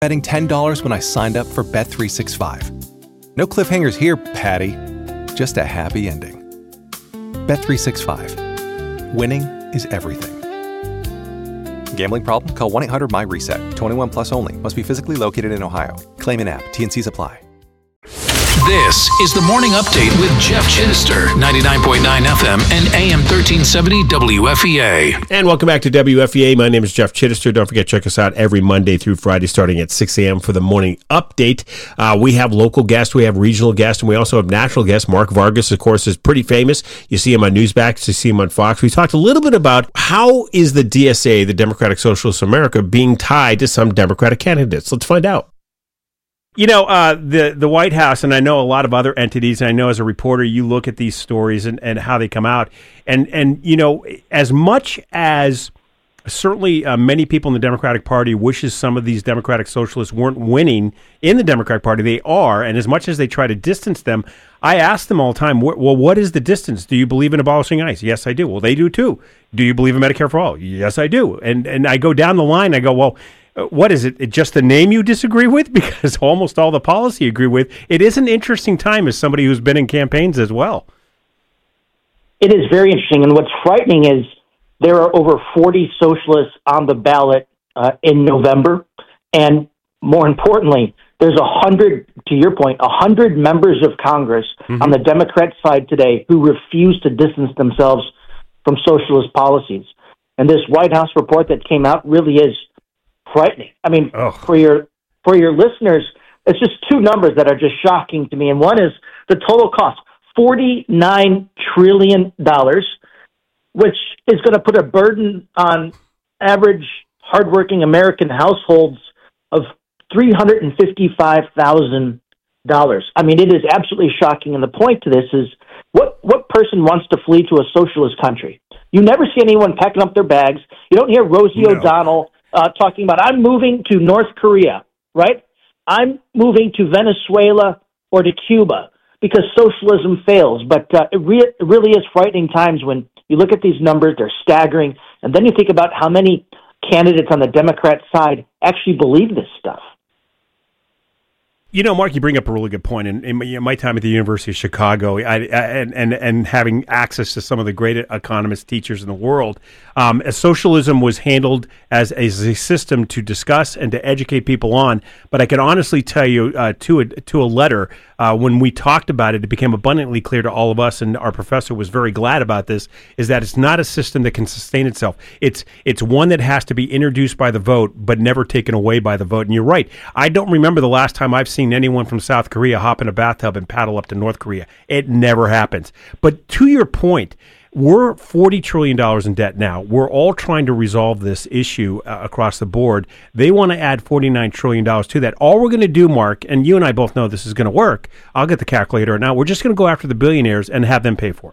betting $10 when I signed up for Bet365. No cliffhangers here, Patty. Just a happy ending. Bet365. Winning is everything. Gambling problem? Call 1-800-MY-RESET. 21 plus only. Must be physically located in Ohio. Claim in app. T&Cs apply. This is the Morning Update with Jeff Chittister, 99.9 FM and AM 1370 WFEA. And welcome back to WFEA. My name is Jeff Chittister. Don't forget, check us out every Monday through Friday starting at 6 a.m. for the Morning Update. We have local guests, we have regional guests, and we also have national guests. Mark Vargas, of course, is pretty famous. You see him on Newsmax, you see him on Fox. We talked a little bit about how is the DSA, the Democratic Socialists of America, being tied to some Democratic candidates. Let's find out. You know, the White House, and I know a lot of other entities, and I know as a reporter, you look at these stories and how they come out. And you know, as much as certainly many people in the Democratic Party wishes some of these Democratic Socialists weren't winning in the Democratic Party, they are. And as much as they try to distance them, I ask them all the time, well, what is the distance? Do you believe in abolishing ICE? Yes, I do. Well, they do too. Do you believe in Medicare for all? Yes, I do. And I go down the line, I go, well, what is it? Just the name you disagree with? Because almost all the policy you agree with. It is an interesting time as somebody who's been in campaigns as well. It is very interesting. And what's frightening is there are over 40 socialists on the ballot in November. And more importantly, there's 100, to your point, 100 members of Congress on the Democrat side today who refuse to distance themselves from socialist policies. And this White House report that came out really is frightening. I mean, for your listeners, it's just two numbers that are just shocking to me. And one is the total cost, $49 trillion, which is going to put a burden on average hardworking American households of $355,000. I mean, it is absolutely shocking. And the point to this is, what person wants to flee to a socialist country? You never see anyone packing up their bags. You don't hear Rosie O'Donnell talking about, I'm moving to North Korea, right? I'm moving to Venezuela or to Cuba because socialism fails. But it really is frightening times when you look at these numbers, they're staggering. And then you think about how many candidates on the Democrat side actually believe this stuff. You know, Mark, you bring up a really good point. In my time at the University of Chicago, and having access to some of the great economists, teachers in the world, as socialism was handled as a system to discuss and to educate people on. But I can honestly tell you, to a letter, when we talked about it, it became abundantly clear to all of us, and our professor was very glad about this, is that it's not a system that can sustain itself. It's one that has to be introduced by the vote, but never taken away by the vote. And you're right. I don't remember the last time I've seen anyone from South Korea hop in a bathtub and paddle up to North Korea. It never happens. But to your point, we're $40 trillion in debt now. We're all trying to resolve this issue across the board. They want to add $49 trillion to that. All we're going to do, Mark, and you and I both know this is going to work. I'll get the calculator now. We're just going to go after the billionaires and have them pay for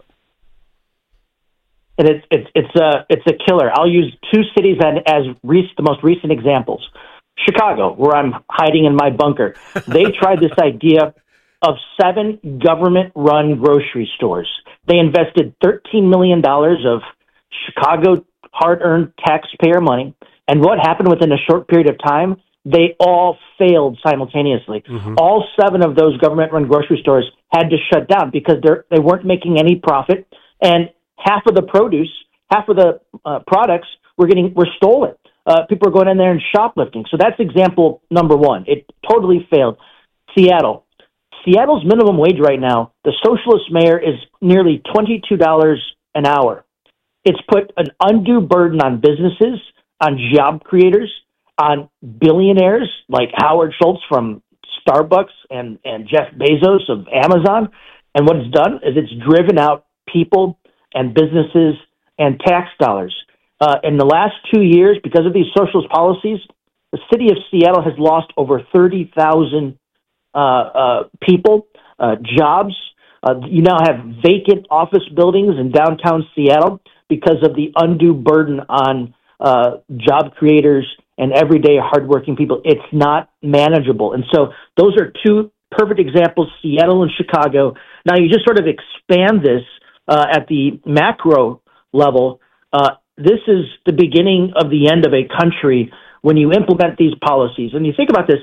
it. And it's a killer. I'll use two cities as the most recent examples. Chicago, where I'm hiding in my bunker. They tried this idea of 7 government-run grocery stores. They invested $13 million of Chicago hard-earned taxpayer money. And what happened within a short period of time? They all failed simultaneously. All 7 of those government-run grocery stores had to shut down because they weren't making any profit. And half of the produce, half of the products were stolen. People are going in there and shoplifting. So that's example number one. It totally failed. Seattle's minimum wage right now, the socialist mayor, is nearly $22 an hour. It's put an undue burden on businesses, on job creators, on billionaires like Howard Schultz from Starbucks and Jeff Bezos of Amazon. And what it's done is it's driven out people and businesses and tax dollars. In the last 2 years, because of these socialist policies, the city of Seattle has lost over 30,000 people, jobs. You now have vacant office buildings in downtown Seattle because of the undue burden on job creators and everyday hardworking people. It's not manageable. And so those are two perfect examples, Seattle and Chicago. Now you just sort of expand this at the macro level. This is the beginning of the end of a country when you implement these policies. And you think about this,